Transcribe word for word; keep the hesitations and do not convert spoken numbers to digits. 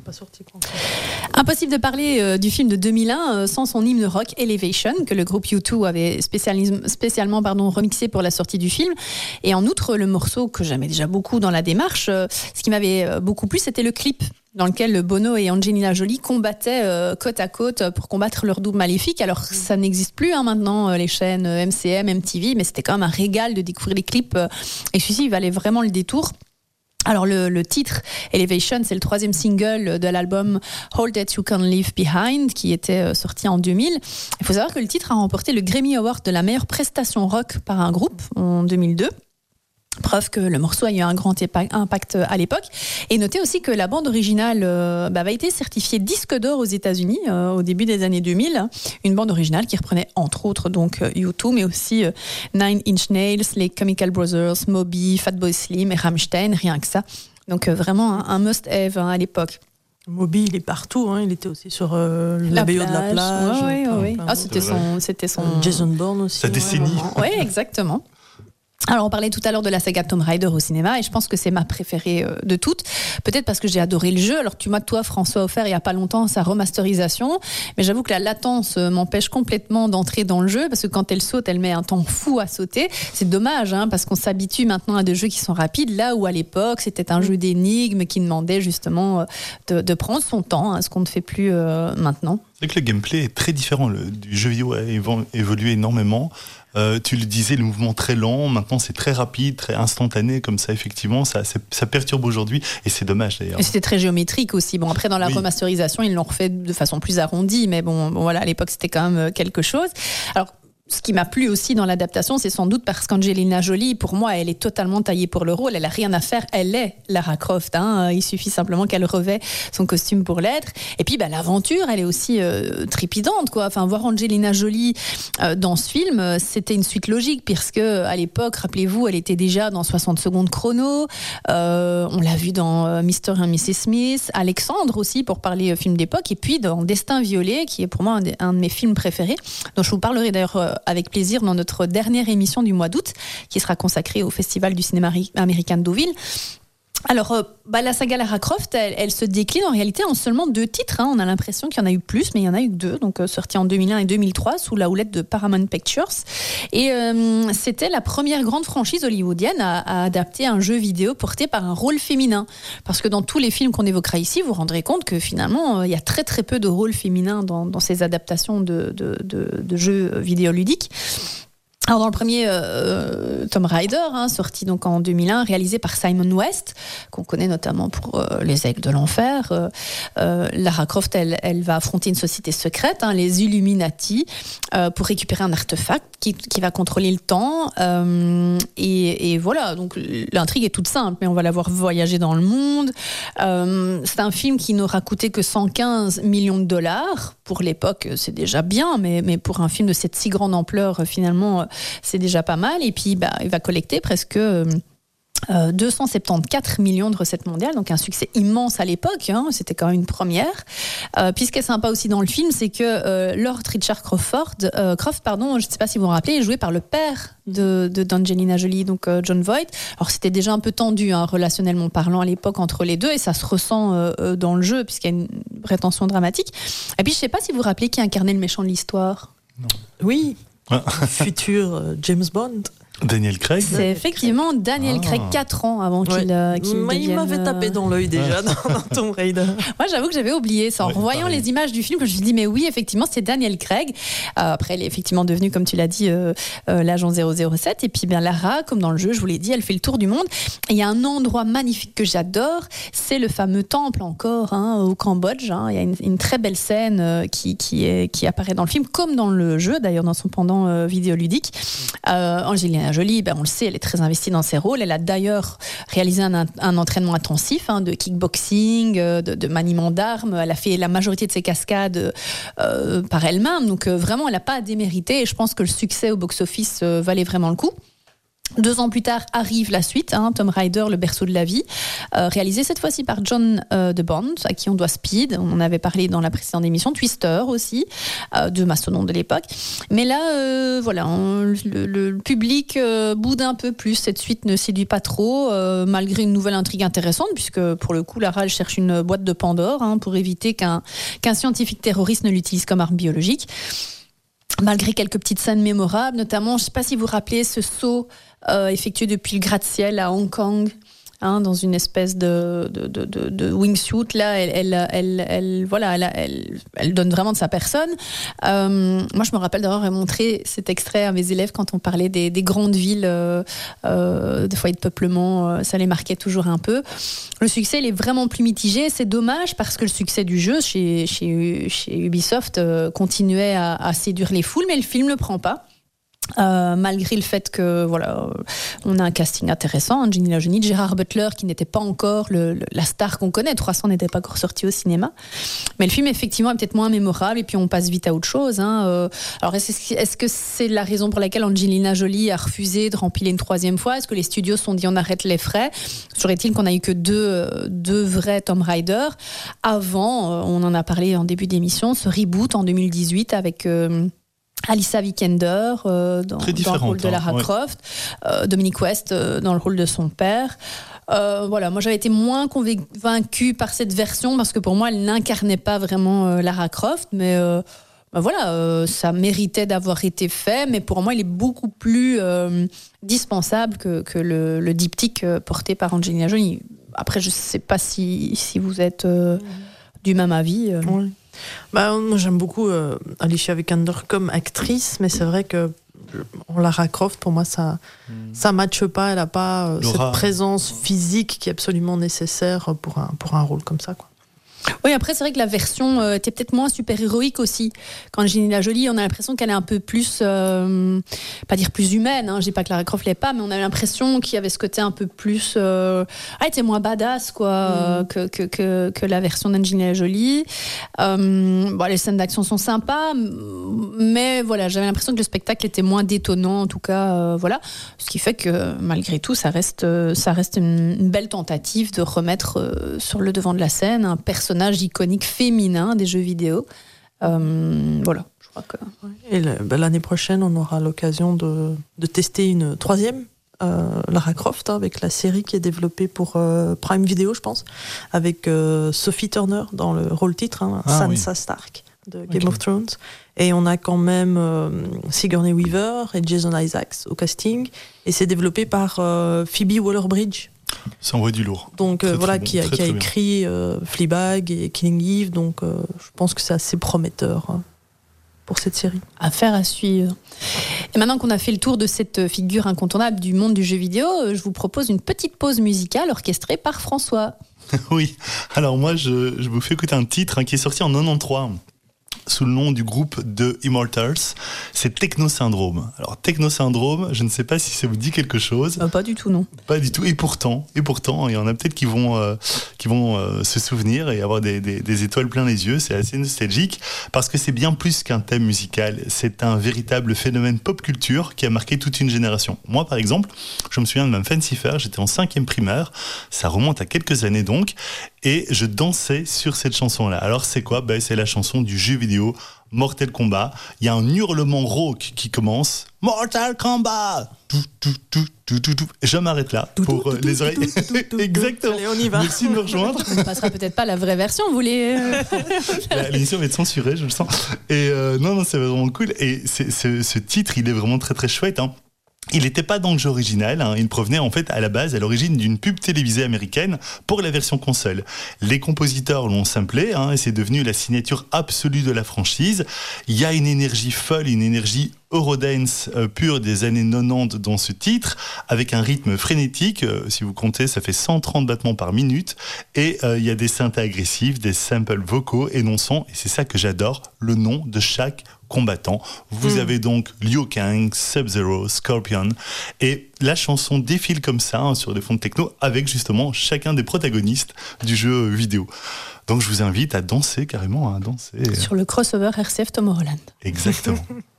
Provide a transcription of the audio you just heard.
pas sorti. Impossible de parler euh, du film de deux mille un euh, sans son hymne rock Elevation, que le groupe U deux avait spécialement pardon, remixé pour la sortie du film. Et en outre, le morceau que j'aimais déjà beaucoup dans la démarche, euh, ce qui m'avait euh, beaucoup plu, c'était le clip dans lequel Bono et Angelina Jolie combattaient euh, côte à côte pour combattre leur double maléfique. Alors, ça n'existe plus hein, maintenant, euh, les chaînes M C M, M T V, mais c'était quand même un régal de découvrir les clips. Euh, et celui-ci, il valait vraiment le détour. Alors le, le titre Elevation, c'est le troisième single de l'album All That You Can Leave Behind qui était sorti en deux mille. Il faut savoir que le titre a remporté le Grammy Award de la meilleure prestation rock par un groupe en deux mille deux. Preuve que le morceau a eu un grand impact à l'époque. Et notez aussi que la bande originale euh, bah, avait été certifiée disque d'or aux États-Unis euh, au début des années deux mille. Une bande originale qui reprenait entre autres donc U deux, mais aussi euh, Nine Inch Nails, les Chemical Brothers, Moby, Fatboy Slim et Rammstein, rien que ça. Donc euh, vraiment un, un must-have hein, à l'époque. Moby, il est partout, hein. Il était aussi sur euh, la, la B O de la plage. Ouais, ouais, ouais. Ah, c'était son, c'était son. Euh, Jason Bourne aussi. Sa décennie. Oui, exactement. Alors on parlait tout à l'heure de la saga Tomb Raider au cinéma et je pense que c'est ma préférée euh, de toutes, peut-être parce que j'ai adoré le jeu. Alors tu m'as toi François offert il y a pas longtemps sa remasterisation, mais j'avoue que la latence euh, m'empêche complètement d'entrer dans le jeu parce que quand elle saute elle met un temps fou à sauter. C'est dommage hein, parce qu'on s'habitue maintenant à des jeux qui sont rapides là où à l'époque c'était un jeu d'énigmes qui demandait justement euh, de, de prendre son temps, hein, ce qu'on ne fait plus euh, maintenant. C'est que le gameplay est très différent, le, du jeu vidéo a évolué énormément. Euh, tu le disais, le mouvement très lent, maintenant c'est très rapide, très instantané, comme ça effectivement, ça, ça perturbe aujourd'hui et c'est dommage d'ailleurs. Et c'était très géométrique aussi. Bon après dans la oui. remasterisation ils l'ont refait de façon plus arrondie, mais bon, bon voilà à l'époque c'était quand même quelque chose. Alors ce qui m'a plu aussi dans l'adaptation, c'est sans doute parce qu'Angelina Jolie, pour moi, elle est totalement taillée pour le rôle. Elle a rien à faire. Elle est Lara Croft. Hein. Il suffit simplement qu'elle revêt son costume pour l'être. Et puis, bah, l'aventure, elle est aussi euh, trépidante, quoi. Enfin, voir Angelina Jolie euh, dans ce film, c'était une suite logique, puisque à l'époque, rappelez-vous, elle était déjà dans soixante secondes chrono. Euh, on l'a vu dans euh, mister and missus Smith, Alexandre aussi, pour parler euh, film d'époque, et puis dans Destin violet, qui est pour moi un, des, un de mes films préférés, dont je vous parlerai d'ailleurs euh, avec plaisir dans notre dernière émission du mois d'août, qui sera consacrée au Festival du cinéma américain de Deauville. Alors, euh, bah, la saga Lara Croft, elle, elle se décline en réalité en seulement deux titres. Hein. On a l'impression qu'il y en a eu plus, mais il y en a eu que deux, donc euh, sortis en deux mille un et deux mille trois, sous la houlette de Paramount Pictures. Et euh, c'était la première grande franchise hollywoodienne à, à adapter un jeu vidéo porté par un rôle féminin. Parce que dans tous les films qu'on évoquera ici, vous vous rendrez compte que finalement, euh, il y a très très peu de rôles féminins dans, dans ces adaptations de, de, de, de jeux vidéoludiques. Alors dans le premier euh, Tomb Raider, hein, sorti donc en deux mille un, réalisé par Simon West, qu'on connaît notamment pour euh, Les Aigles de l'Enfer, euh, euh, Lara Croft, elle, elle va affronter une société secrète, hein, les Illuminati, euh, pour récupérer un artefact qui, qui va contrôler le temps. Euh, et, et voilà, donc l'intrigue est toute simple, mais on va la voir voyager dans le monde. Euh, c'est un film qui n'aura coûté que cent quinze millions de dollars. Pour l'époque, c'est déjà bien, mais, mais pour un film de cette si grande ampleur, finalement, c'est déjà pas mal. Et puis, bah, il va collecter presque euh, deux cent soixante-quatorze millions de recettes mondiales, donc un succès immense à l'époque. Hein, c'était quand même une première. Euh, puis, ce qui est sympa aussi dans le film, c'est que euh, Lord Richard Crawford, euh, Croft, pardon, je ne sais pas si vous vous rappelez, est joué par le père de, de d'Angelina Jolie, donc euh, John Voight. Alors, c'était déjà un peu tendu, hein, relationnellement parlant, à l'époque entre les deux, et ça se ressent euh, dans le jeu, puisqu'il y a une vraie tension dramatique. Et puis, je ne sais pas si vous vous rappelez qui incarnait le méchant de l'histoire. Non. Oui. Futur euh, James Bond. Daniel Craig. C'est effectivement Daniel ah. Craig, quatre ans avant qu'il, ouais. euh, qu'il Mais devienne... Il m'avait tapé dans l'œil déjà dans, dans Tomb Raider. Moi, j'avoue que j'avais oublié ça. En ouais, revoyant pareil. Les images du film, je me suis dit, mais oui, effectivement, c'est Daniel Craig. Euh, après, elle est effectivement devenue, comme tu l'as dit, euh, euh, l'agent zéro zéro sept. Et puis, bien, Lara, comme dans le jeu, je vous l'ai dit, elle fait le tour du monde. Et il y a un endroit magnifique que j'adore, c'est le fameux temple encore, hein, au Cambodge. Hein. Il y a une, une très belle scène euh, qui, qui, est, qui apparaît dans le film, comme dans le jeu, d'ailleurs, dans son pendant euh, vidéoludique. Euh, Angelina Jolie, ben, on le sait, elle est très investie dans ses rôles. Elle a d'ailleurs réalisé un, un entraînement intensif hein, de kickboxing, de, de maniement d'armes. Elle a fait la majorité de ses cascades euh, par elle-même. Donc euh, vraiment, elle n'a pas à démériter. Et je pense que le succès au box-office euh, valait vraiment le coup. Deux ans plus tard arrive la suite, hein, Tomb Raider, le berceau de la vie, euh, réalisé cette fois-ci par John euh, de Bond, à qui on doit Speed, on en avait parlé dans la précédente émission, Twister aussi, euh, deux mastodontes de l'époque. Mais là, euh, voilà, on, le, le public euh, boude un peu plus, cette suite ne séduit pas trop, euh, malgré une nouvelle intrigue intéressante, puisque pour le coup, Lara elle cherche une boîte de Pandore hein, pour éviter qu'un, qu'un scientifique terroriste ne l'utilise comme arme biologique. Malgré quelques petites scènes mémorables, notamment, je ne sais pas si vous vous rappelez ce saut euh, effectué depuis le gratte-ciel à Hong Kong, hein, dans une espèce de, de, de, de, de wingsuit. Là, elle, elle, elle, elle, voilà, elle, elle, elle donne vraiment de sa personne. Euh, moi, je me rappelle d'avoir montré cet extrait à mes élèves quand on parlait des, des grandes villes, euh, euh, des foyers de peuplement. Euh, ça les marquait toujours un peu. Le succès, il est vraiment plus mitigé. C'est dommage parce que le succès du jeu chez, chez, chez Ubisoft euh, continuait à, à séduire les foules, mais le film ne le prend pas. Euh, malgré le fait que voilà, on a un casting intéressant, Angelina Jolie, Gerard Butler qui n'était pas encore le, le, la star qu'on connaît, trois cents n'était pas encore sorti au cinéma, mais le film effectivement est peut-être moins mémorable et puis on passe vite à autre chose. Hein. Euh, alors est-ce, est-ce que c'est la raison pour laquelle Angelina Jolie a refusé de remplir une troisième fois? Est-ce que les studios se sont dit on arrête les frais? Serait-il qu'on a eu que deux, deux vrais Tomb Raider avant, on en a parlé en début d'émission, ce reboot en deux mille dix-huit avec euh, Alicia Vikander euh, dans, dans le rôle de Lara hein, Croft, ouais. euh, Dominic West euh, dans le rôle de son père. Euh, voilà, moi j'avais été moins convaincue par cette version parce que pour moi elle n'incarnait pas vraiment euh, Lara Croft, mais euh, ben voilà, euh, ça méritait d'avoir été fait, mais pour moi il est beaucoup plus euh, dispensable que, que le, le diptyque euh, porté par Angelina Jolie. Après je ne sais pas si, si vous êtes euh, du même avis. Euh. Oui. Bah, moi j'aime beaucoup euh, Alicia Vikander comme actrice, mais c'est vrai que Lara Croft, pour moi, ça mm. ça matche pas. Elle n'a pas euh, cette présence physique qui est absolument nécessaire pour un, pour un rôle comme ça, quoi. Oui, après, c'est vrai que la version euh, était peut-être moins super-héroïque aussi. Quand Angelina Jolie, on a l'impression qu'elle est un peu plus, euh, pas dire plus humaine, hein, je dis pas que Lara Croft l'est pas, mais on a l'impression qu'il y avait ce côté un peu plus... Euh, elle était moins badass, quoi, mm. euh, que, que, que, que la version d'Angelina Jolie. Euh, bon, les scènes d'action sont sympas, mais voilà, j'avais l'impression que le spectacle était moins détonnant, en tout cas, euh, voilà. Ce qui fait que, malgré tout, ça reste, euh, ça reste une, une belle tentative de remettre euh, sur le devant de la scène un personnage iconique féminin des jeux vidéo. Euh, voilà, je crois que... Et le, ben, l'année prochaine, on aura l'occasion de, de tester une troisième euh, Lara Croft, hein, avec la série qui est développée pour euh, Prime Video, je pense, avec euh, Sophie Turner dans le rôle titre, hein, ah, Sansa oui. Stark de Game okay. of Thrones. Et on a quand même euh, Sigourney Weaver et Jason Isaacs au casting. Et c'est développé par euh, Phoebe Waller-Bridge. Ça envoie du lourd. Donc euh, très, voilà, très bon, qui a, très, qui a très écrit euh, Fleabag et Killing Eve. Donc euh, je pense que c'est assez prometteur hein, pour cette série. Affaire à suivre. Et maintenant qu'on a fait le tour de cette figure incontournable du monde du jeu vidéo, je vous propose une petite pause musicale orchestrée par François. Oui, alors moi je, je vous fais écouter un titre hein, qui est sorti en quatre-vingt-treize. Sous le nom du groupe The Immortals, c'est Techno Syndrome. Alors Techno Syndrome, je ne sais pas si ça vous dit quelque chose. Euh, pas du tout, non. Pas du tout. Et pourtant, et pourtant, il y en a peut-être qui vont, euh, qui vont euh, se souvenir et avoir des, des, des étoiles plein les yeux. C'est assez nostalgique parce que c'est bien plus qu'un thème musical. C'est un véritable phénomène pop culture qui a marqué toute une génération. Moi, par exemple, je me souviens de même Fancy Fair. J'étais en cinquième primaire. Ça remonte à quelques années donc. Et je dansais sur cette chanson-là. Alors c'est quoi ? Ben, c'est la chanson du jeu vidéo Mortal Kombat. Il y a un hurlement rauque qui commence. Mortal Kombat. Tout, tout, tout, tout, tout, tout. Je m'arrête là tout, pour tout, les tout, oreilles. Tout, tout, tout, exactement. Allez, on y va. Merci de me rejoindre. On ne passera peut-être pas la vraie version, vous voulez. L'émission va être censurée, je le sens. Et euh, non, non, c'est vraiment cool. Et c'est, c'est, ce titre, il est vraiment très, très chouette. Hein. Il n'était pas dans le jeu original, hein. Il provenait en fait à la base, à l'origine d'une pub télévisée américaine pour la version console. Les compositeurs l'ont samplé hein, et c'est devenu la signature absolue de la franchise. Il y a une énergie folle, une énergie Eurodance euh, pure des années quatre-vingt-dix dans ce titre, avec un rythme frénétique, euh, si vous comptez, ça fait cent trente battements par minute, et euh, il y a des synthés agressifs, des samples vocaux énonçant, et c'est ça que j'adore, le nom de chaque combattant. Vous mmh. avez donc Liu Kang, Sub-Zero, Scorpion, et la chanson défile comme ça hein, sur des fonds de techno avec justement chacun des protagonistes du jeu vidéo. Donc je vous invite à danser carrément, à danser. Sur le crossover R C F Tom Holland. Exactement.